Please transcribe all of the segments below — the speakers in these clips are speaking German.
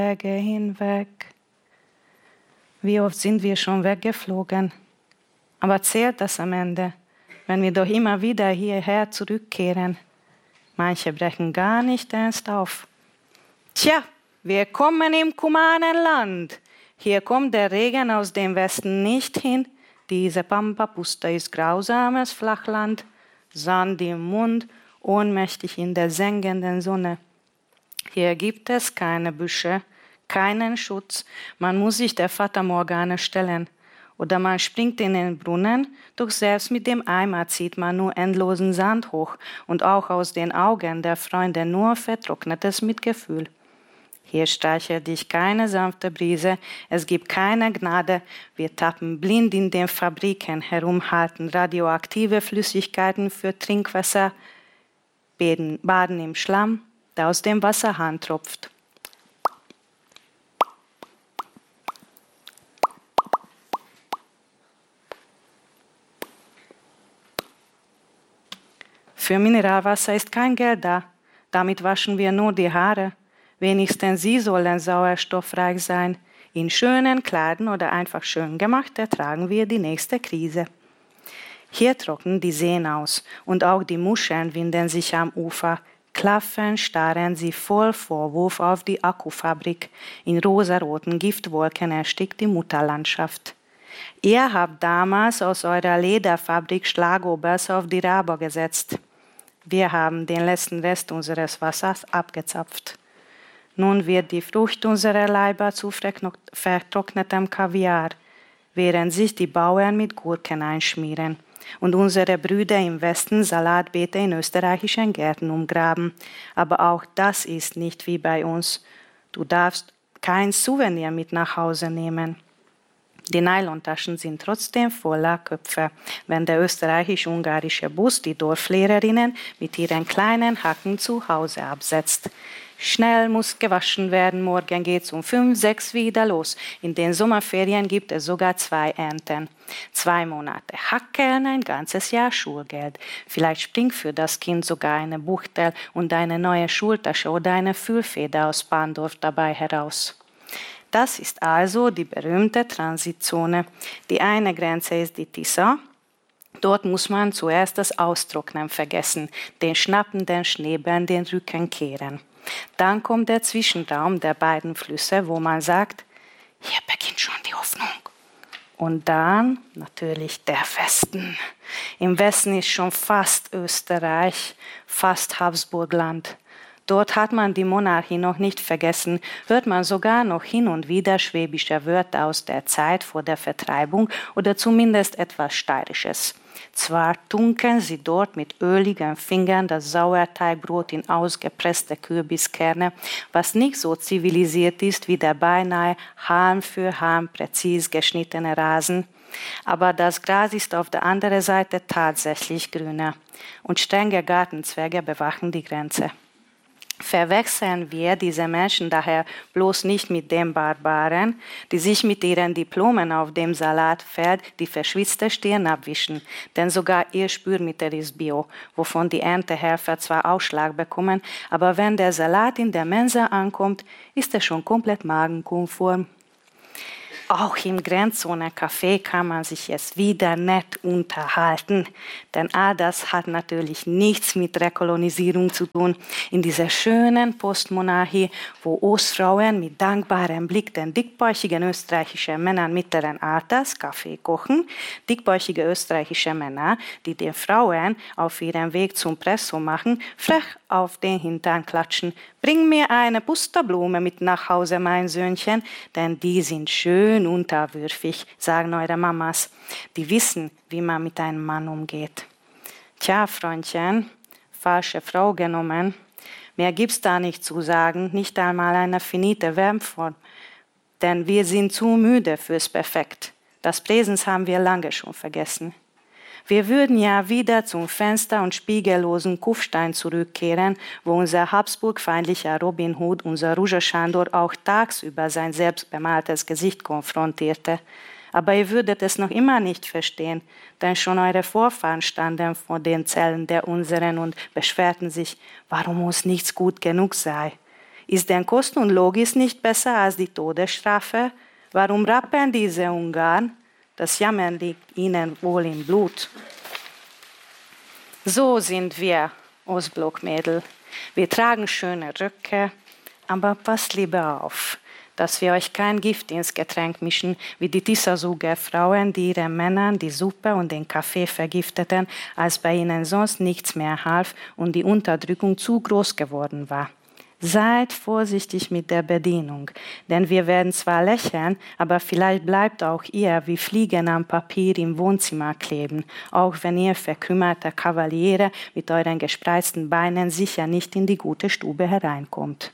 Berge hinweg. Wie oft sind wir schon weggeflogen? Aber zählt das am Ende, wenn wir doch immer wieder hierher zurückkehren? Manche brechen gar nicht erst auf. Tja, wir kommen im Kumanenland. Hier kommt der Regen aus dem Westen nicht hin. Diese Pampa-Pusta ist grausames Flachland, Sand im Mund, ohnmächtig in der sengenden Sonne. Hier gibt es keine Büsche, keinen Schutz. Man muss sich der Fata Morgana stellen. Oder man springt in den Brunnen, doch selbst mit dem Eimer zieht man nur endlosen Sand hoch und auch aus den Augen der Freunde nur vertrocknetes Mitgefühl. Hier streichelt dich keine sanfte Brise, es gibt keine Gnade. Wir tappen blind in den Fabriken herum, halten radioaktive Flüssigkeiten für Trinkwasser, baden im Schlamm, der aus dem Wasserhahn tropft. Für Mineralwasser ist kein Geld da, damit waschen wir nur die Haare. Wenigstens sie sollen sauerstoffreich sein. In schönen Kleidern oder einfach schön gemacht ertragen wir die nächste Krise. Hier trocknen die Seen aus und auch die Muscheln winden sich am Ufer. Klaffend starren sie voll Vorwurf auf die Akkufabrik. In rosaroten Giftwolken erstickt die Mutterlandschaft. Ihr habt damals aus eurer Lederfabrik Schlagobers auf die Rhaber gesetzt. Wir haben den letzten Rest unseres Wassers abgezapft. Nun wird die Frucht unserer Leiber zu vertrocknetem Kaviar, während sich die Bauern mit Gurken einschmieren und unsere Brüder im Westen Salatbeete in österreichischen Gärten umgraben. Aber auch das ist nicht wie bei uns. Du darfst kein Souvenir mit nach Hause nehmen. Die Nylontaschen sind trotzdem voller Köpfe, wenn der österreichisch-ungarische Bus die Dorflehrerinnen mit ihren kleinen Hacken zu Hause absetzt. Schnell muss gewaschen werden, morgen geht's um 5, 6 wieder los. In den Sommerferien gibt es sogar 2 Ernten. 2 Monate Hackeln, ein ganzes Jahr Schulgeld. Vielleicht springt für das Kind sogar eine Buchtel und eine neue Schultasche oder eine Füllfeder aus Bahndorf dabei heraus. Das ist also die berühmte Transitzone. Die eine Grenze ist die Tisa. Dort muss man zuerst das Austrocknen vergessen, den schnappenden Schneebällen den Rücken kehren. Dann kommt der Zwischenraum der beiden Flüsse, wo man sagt, hier beginnt schon die Hoffnung. Und dann natürlich der Westen. Im Westen ist schon fast Österreich, fast Habsburgland. Dort hat man die Monarchie noch nicht vergessen, hört man sogar noch hin und wieder schwäbische Wörter aus der Zeit vor der Vertreibung oder zumindest etwas Steirisches. Zwar tunkeln sie dort mit öligen Fingern das Sauerteigbrot in ausgepresste Kürbiskerne, was nicht so zivilisiert ist wie der beinahe Halm für Halm präzis geschnittene Rasen. Aber das Gras ist auf der anderen Seite tatsächlich grüner und strenge Gartenzwerge bewachen die Grenze. Verwechseln wir diese Menschen daher bloß nicht mit den Barbaren, die sich mit ihren Diplomen auf dem Salatfeld die verschwitzte Stirn abwischen, denn sogar ihr Spülmittel ist Bio, wovon die Erntehelfer zwar Ausschlag bekommen, aber wenn der Salat in der Mensa ankommt, ist er schon komplett magenkonform. Auch im Grenzzone-Café kann man sich jetzt wieder nett unterhalten, denn all das hat natürlich nichts mit Rekolonisierung zu tun. In dieser schönen Postmonarchie, wo Ostfrauen mit dankbarem Blick den dickbäuchigen österreichischen Männern mittleren Alters Kaffee kochen, dickbäuchige österreichische Männer, die den Frauen auf ihrem Weg zum Presso machen, frech auf den Hintern klatschen. Bring mir eine Pusterblume mit nach Hause, mein Söhnchen, denn die sind schön unterwürfig, sagen eure Mamas. Die wissen, wie man mit einem Mann umgeht. Tja, Freundchen, falsche Frau genommen. Mehr gibt's da nicht zu sagen, nicht einmal eine finite Verbform. Denn wir sind zu müde fürs Perfekt. Das Präsens haben wir lange schon vergessen. Wir würden ja wieder zum Fenster- und spiegellosen Kufstein zurückkehren, wo unser habsburgfeindlicher Robin Hood, unser Ruja Sándor, auch tagsüber sein selbstbemaltes Gesicht konfrontierte. Aber ihr würdet es noch immer nicht verstehen, denn schon eure Vorfahren standen vor den Zellen der unseren und beschwerten sich, warum uns nichts gut genug sei. Ist denn Kost und Logis nicht besser als die Todesstrafe? Warum rappeln diese Ungarn? Das Jammern liegt ihnen wohl im Blut. So sind wir, Ostblockmädel. Wir tragen schöne Röcke, aber passt lieber auf, dass wir euch kein Gift ins Getränk mischen, wie die Tisasuger Frauen, die ihren Männern die Suppe und den Kaffee vergifteten, als bei ihnen sonst nichts mehr half und die Unterdrückung zu groß geworden war. Seid vorsichtig mit der Bedienung, denn wir werden zwar lächeln, aber vielleicht bleibt auch ihr wie Fliegen am Papier im Wohnzimmer kleben, auch wenn ihr verkümmerter Kavaliere mit euren gespreizten Beinen sicher nicht in die gute Stube hereinkommt.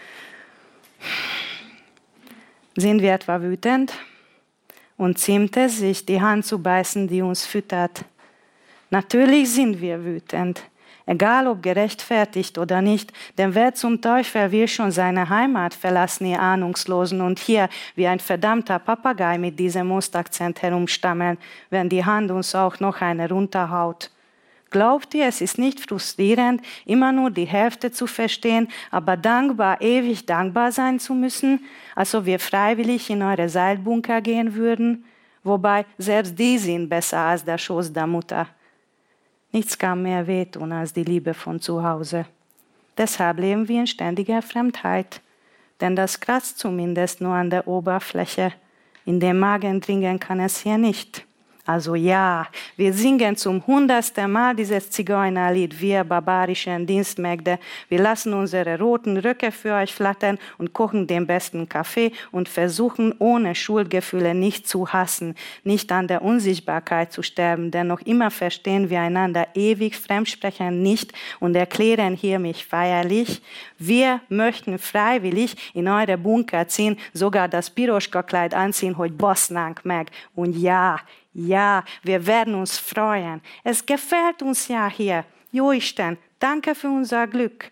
Sind wir etwa wütend? Und ziemt es sich, die Hand zu beißen, die uns füttert? Natürlich sind wir wütend. Egal ob gerechtfertigt oder nicht, denn wer zum Teufel will schon seine Heimat verlassen, ihr Ahnungslosen, und hier wie ein verdammter Papagei mit diesem Ostakzent herumstammeln, wenn die Hand uns auch noch eine runterhaut? Glaubt ihr, es ist nicht frustrierend, immer nur die Hälfte zu verstehen, aber dankbar, ewig dankbar sein zu müssen, als ob wir freiwillig in eure Seilbunker gehen würden? Wobei selbst die sind besser als der Schoß der Mutter. Nichts kann mehr wehtun als die Liebe von zu Hause. Deshalb leben wir in ständiger Fremdheit, denn das kratzt zumindest nur an der Oberfläche. In den Magen dringen kann es hier nicht. Also ja, wir singen zum 100. Mal dieses Zigeunerlied, wir barbarischen Dienstmägde. Wir lassen unsere roten Röcke für euch flattern und kochen den besten Kaffee und versuchen ohne Schuldgefühle nicht zu hassen, nicht an der Unsichtbarkeit zu sterben, denn noch immer verstehen wir einander ewig, fremdsprechen nicht und erklären hier mich feierlich. Wir möchten freiwillig in eure Bunker ziehen, sogar das Piroschka-Kleid anziehen, hogy basznánk meg. Und ja, wir werden uns freuen. Es gefällt uns ja hier. Joisten, danke für unser Glück.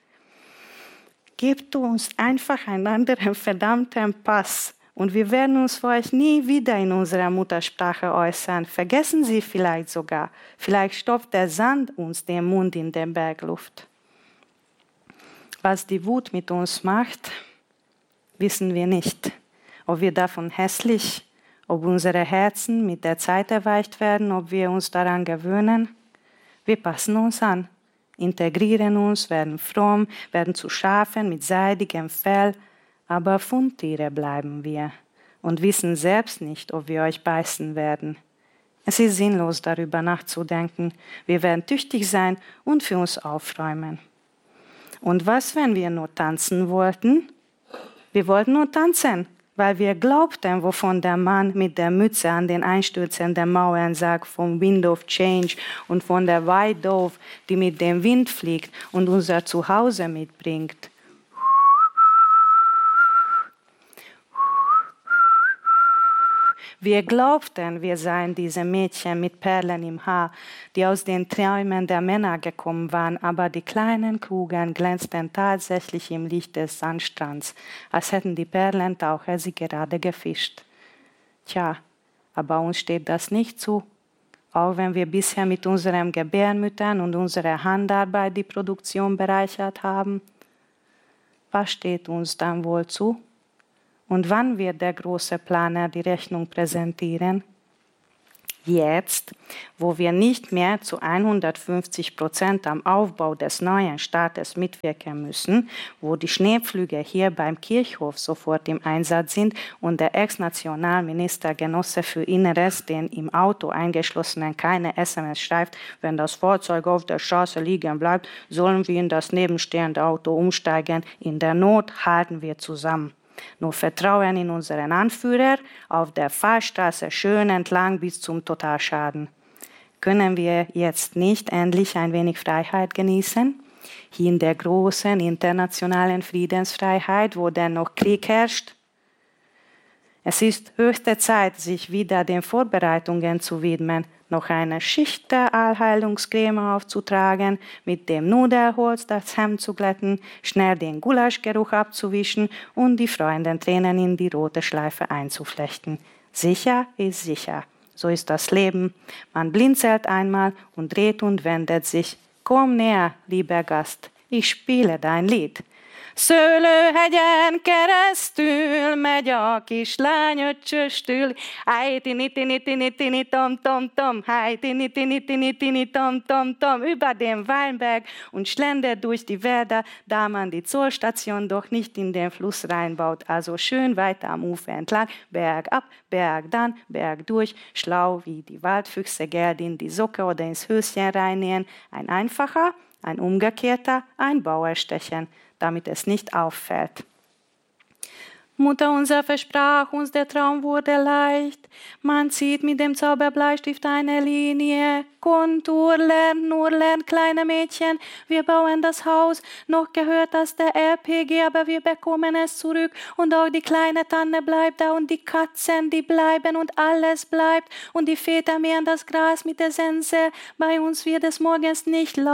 Gebt uns einfach einen anderen verdammten Pass und wir werden uns für euch nie wieder in unserer Muttersprache äußern. Vergessen Sie vielleicht sogar. Vielleicht stopft der Sand uns den Mund in der Bergluft. Was die Wut mit uns macht, wissen wir nicht. Ob wir davon hässlich, ob unsere Herzen mit der Zeit erweicht werden, ob wir uns daran gewöhnen. Wir passen uns an, integrieren uns, werden fromm, werden zu Schafen mit seidigem Fell, aber Fundtiere bleiben wir und wissen selbst nicht, ob wir euch beißen werden. Es ist sinnlos, darüber nachzudenken. Wir werden tüchtig sein und für uns aufräumen. Und was, wenn wir nur tanzen wollten? Wir wollten nur tanzen, weil wir glaubten, wovon der Mann mit der Mütze an den einstürzenden Mauern sagt, vom Wind of Change und von der White Dove, die mit dem Wind fliegt und unser Zuhause mitbringt. Wir glaubten, wir seien diese Mädchen mit Perlen im Haar, die aus den Träumen der Männer gekommen waren, aber die kleinen Kugeln glänzten tatsächlich im Licht des Sandstrands, als hätten die Perlentaucher sie gerade gefischt. Tja, aber uns steht das nicht zu, auch wenn wir bisher mit unseren Gebärmüttern und unserer Handarbeit die Produktion bereichert haben. Was steht uns dann wohl zu? Und wann wird der große Planer die Rechnung präsentieren? Jetzt, wo wir nicht mehr zu 150% am Aufbau des neuen Staates mitwirken müssen, wo die Schneepflüge hier beim Kirchhof sofort im Einsatz sind und der Ex-Nationalminister Genosse für Inneres den im Auto eingeschlossenen keine SMS schreibt, wenn das Fahrzeug auf der Straße liegen bleibt, sollen wir in das nebenstehende Auto umsteigen. In der Not halten wir zusammen. Nur Vertrauen in unseren Anführer, auf der Fahrstraße schön entlang bis zum Totalschaden. Können wir jetzt nicht endlich ein wenig Freiheit genießen? Hier in der großen internationalen Friedensfreiheit, wo dennoch Krieg herrscht? Es ist höchste Zeit, sich wieder den Vorbereitungen zu widmen, noch eine Schicht der Allheilungscreme aufzutragen, mit dem Nudelholz das Hemd zu glätten, schnell den Gulaschgeruch abzuwischen und die freuenden Tränen in die rote Schleife einzuflechten. Sicher ist sicher. So ist das Leben. Man blinzelt einmal und dreht und wendet sich. Komm näher, lieber Gast, ich spiele dein Lied. Szőlőhegyen keresztül megy a kislány öccsöstül. Háj, tini, tini, tini, tini, tom, tom, tom. Háj, tini, tini, tini, tini, tom, tom, tom. Über den Weinberg und schlendert durch die Wälder, da man die Zollstation doch nicht in den Fluss reinbaut. Also schön weiter am Ufer entlang, bergab, bergdan, bergdurch, schlau wie die Waldfüchse Geld in die Socke oder ins Höschen reinnähen. Ein einfacher, ein umgekehrter, ein Bauerstechen, damit es nicht auffällt. Mutter unser versprach uns, der Traum wurde leicht. Man zieht mit dem Zauberbleistift eine Linie. Kontur lernt, nur lernt, kleine Mädchen. Wir bauen das Haus, noch gehört das der RPG, aber wir bekommen es zurück. Und auch die kleine Tanne bleibt da und die Katzen, die bleiben und alles bleibt. Und die Väter mähen das Gras mit der Sense. Bei uns wird es morgens nicht laut.